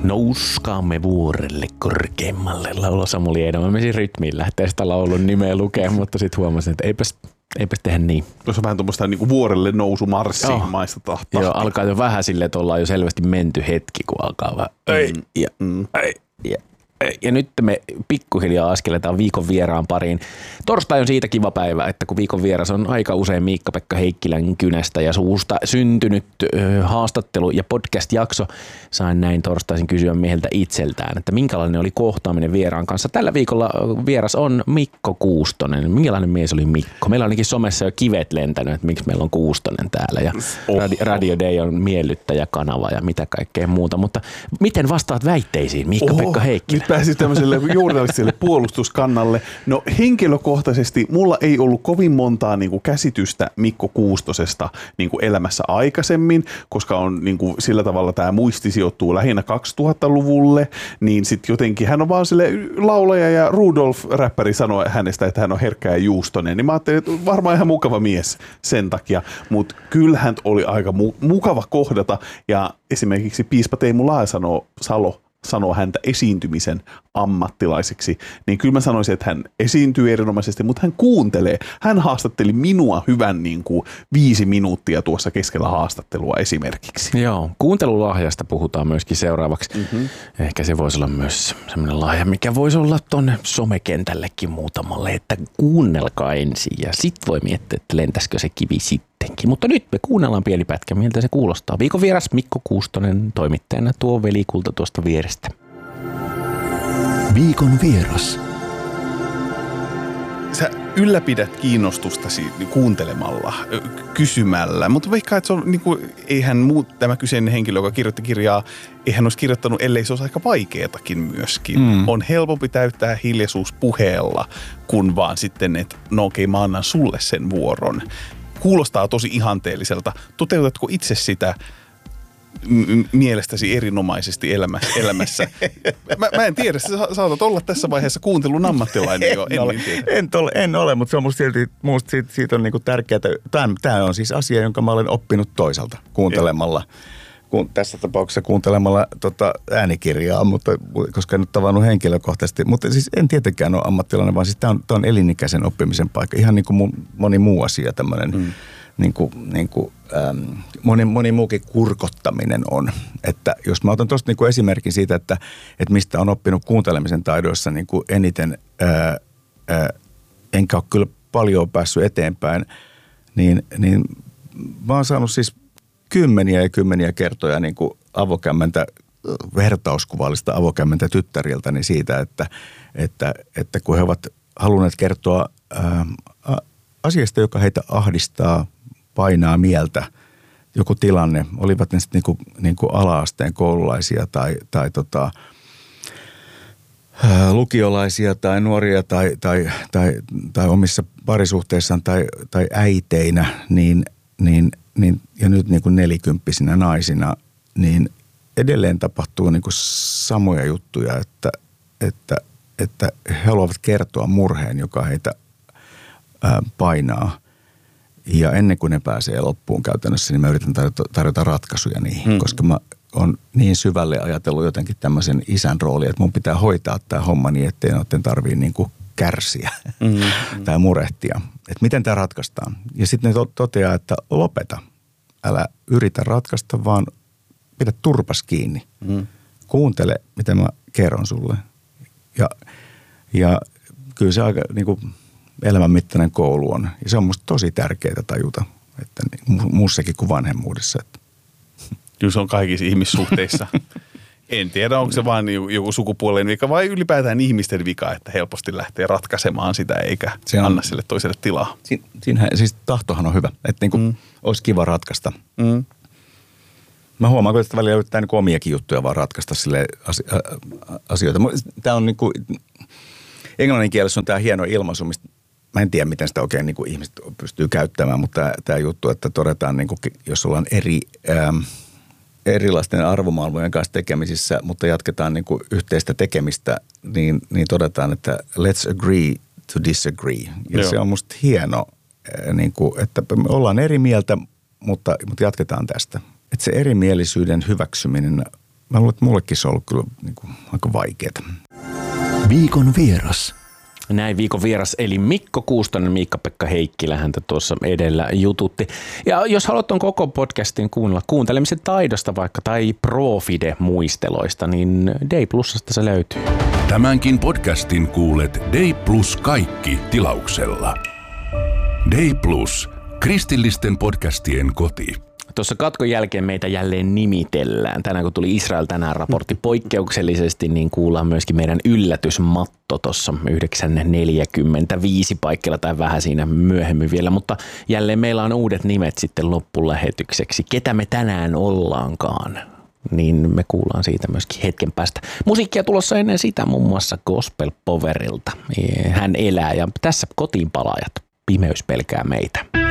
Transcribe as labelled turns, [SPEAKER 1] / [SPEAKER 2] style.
[SPEAKER 1] Nouskaamme vuorelle korkeammalle. Laulaa Samuli Edelman. Mä rytmiin lähtee sitä laulun nimeä lukemaan, mutta sitten huomasin, että eipäs tehdä niin.
[SPEAKER 2] Tuossa on vähän tuommoista niin vuorelle nousumarssiin maista tahtaa.
[SPEAKER 1] Joo, alkaa jo vähän silleen, että ollaan jo selvästi menty hetki, kun alkaa vähän. Ja nyt me pikkuhiljaa askeletaan viikon vieraan pariin. Torstai on siitä kiva päivä, että kun viikon vieras on aika usein Miikka-Pekka Heikkilän kynästä ja suusta syntynyt haastattelu- ja podcast-jakso, sain näin torstaisin kysyä mieheltä itseltään, että minkälainen oli kohtaaminen vieraan kanssa. Tällä viikolla vieras on Mikko Kuustonen. Minkälainen mies oli Mikko? Meillä on ainakin somessa jo kivet lentänyt, että miksi meillä on Kuustonen täällä ja Radio Day on miellyttäjäkanava ja mitä kaikkea muuta. Mutta miten vastaat väitteisiin, Miikka-Pekka Heikkilä?
[SPEAKER 2] Pääsit tämmöiselle journalistiselle puolustuskannalle. No henkilökohtaisesti mulla ei ollut kovin montaa niin kuin käsitystä Mikko Kuustosesta niin kuin elämässä aikaisemmin, koska on niin kuin sillä tavalla tämä muisti sijoittuu lähinnä 2000-luvulle, niin sitten jotenkin hän on vaan sille laulaja ja Rudolf-räppäri sanoi hänestä, että hän on herkkä ja juustonen, niin mä ajattelin, että varmaan ihan mukava mies sen takia, mutta kyllähän oli aika mukava kohdata ja esimerkiksi piispa Teemu Laasalo sanoo häntä esiintymisen ammattilaiseksi, niin kyllä mä sanoisin, että hän esiintyy erinomaisesti, mutta hän kuuntelee. Hän haastatteli minua hyvän 5 minuuttia tuossa keskellä haastattelua esimerkiksi.
[SPEAKER 1] Joo, kuuntelulahjasta puhutaan myöskin seuraavaksi. Mm-hmm. Ehkä se voisi olla myös sellainen lahja, mikä voisi olla tuonne somekentällekin muutamalle, että kuunnelkaa ensin ja sit voi miettiä, että lentäisikö se kivi sittenkin. Mutta nyt me kuunnellaan pieni pätkä, miltä se kuulostaa. Viikon vieras Mikko Kuustonen toimittajana tuo velikulta tuosta vierestä.
[SPEAKER 3] Viikon vieras.
[SPEAKER 2] Sä ylläpidät kiinnostustasi kuuntelemalla, kysymällä, mutta vaikka että se on, eihän tämä kyseinen henkilö, joka kirjoitti kirjaa, eihän olisi kirjoittanut, ellei se olisi aika vaikeatakin myöskin. On helpompi täyttää hiljaisuus puheella, kun vaan sitten, että no okei, mä annan sulle sen vuoron. Kuulostaa tosi ihanteelliselta. Toteutatko itse sitä mielestäsi erinomaisesti elämässä? Mä en tiedä, sä saatat olla tässä vaiheessa kuuntelun ammattilainen jo.
[SPEAKER 3] En ole, mutta se on musta siitä on niinku tärkeää. Tämä on siis asia, jonka mä olen oppinut toisaalta kuuntelemalla. Tässä tapauksessa kuuntelemalla äänikirjaa, mutta koska en nyt tavannut henkilökohtaisesti. Mutta siis en tietenkään ole ammattilainen, vaan siis tämä on elinikäisen oppimisen paikka. Ihan niin kuin moni muu asia tämmöinen. Moni muukin kurkottaminen on. Että jos mä otan tuosta esimerkin siitä, että mistä on oppinut kuuntelemisen taidoissa eniten, enkä ole kyllä paljon päässyt eteenpäin, niin mä oon saanut siis kymmeniä ja kymmeniä kertoja vertauskuvallista avokämmentä tyttäriltäni siitä, että kun he ovat halunneet kertoa asiasta, joka heitä ahdistaa, painaa mieltä, joku tilanne, olivat ne sitten ala-asteen koululaisia tai lukiolaisia tai nuoria tai omissa parisuhteissaan tai äiteinä, niin ja nyt nelikymppisinä naisina, niin edelleen tapahtuu samoja juttuja, että he haluavat kertoa murheen, joka heitä painaa. Ja ennen kuin ne pääsee loppuun käytännössä, niin mä yritän tarjota ratkaisuja niihin, koska mä oon niin syvälle ajatellut jotenkin tämmöisen isän roolia, että mun pitää hoitaa tämä homma niin, ettei noiden tarvii kärsiä tai murehtia. Että miten tämä ratkaistaan. Ja sitten ne toteaa, että lopeta. Älä yritä ratkaista, vaan pidä turpas kiinni. Kuuntele, mitä mä kerron sulle. Ja kyllä se aika elämänmittainen koulu on. Ja se on musta tosi tärkeää tajuta, että muussakin kuin vanhemmuudessa.
[SPEAKER 2] Kyllä se on kaikissa ihmissuhteissa. En tiedä, onko se vaan joku sukupuolen vika vai ylipäätään ihmisten vika, että helposti lähtee ratkaisemaan sitä eikä anna sille toiselle tilaa.
[SPEAKER 3] Siinähän, siis tahtohan on hyvä, että olisi kiva ratkaista. Mä huomaan, että välillä yrittää omiakin juttuja vaan ratkaista sille asioita. Tämä on englannin kielessä on tämä hieno ilmaisu, mistä mä en tiedä, miten sitä oikein ihmiset pystyy käyttämään, mutta tämä juttu, että todetaan, jos ollaan erilaisten arvomaailmojen kanssa tekemisissä, mutta jatketaan yhteistä tekemistä, niin todetaan, että let's agree to disagree. Ja se on musta hieno, että me ollaan eri mieltä, mutta jatketaan tästä. Että se erimielisyyden hyväksyminen mä luulen, että mullekin se on ollut kyllä niin kuin aika vaikeaa.
[SPEAKER 4] Viikon vieras.
[SPEAKER 1] Näin viikon vieras eli Mikko Kuustonen, Miikka-Pekka Heikkilä häntä tuossa edellä jututti. Ja jos haluat ton koko podcastin kuunnella kuuntelemisen taidosta vaikka tai Profide-muisteloista, niin Day Plusasta se löytyy.
[SPEAKER 5] Tämänkin podcastin kuulet Day Plus kaikki tilauksella. Day Plus, kristillisten podcastien koti.
[SPEAKER 1] Tuossa katkon jälkeen meitä jälleen nimitellään. Tänään kun tuli Israel tänään raportti poikkeuksellisesti, niin kuullaan myöskin meidän yllätysmatto tuossa 9.45 paikkeilla tai vähän siinä myöhemmin vielä. Mutta jälleen meillä on uudet nimet sitten loppulähetykseksi. Ketä me tänään ollaankaan? Niin me kuullaan siitä myöskin hetken päästä. Musiikkia tulossa ennen sitä muun muassa Gospel Powerilta. Hän elää ja tässä kotiin palaajat. Pimeys pelkää meitä.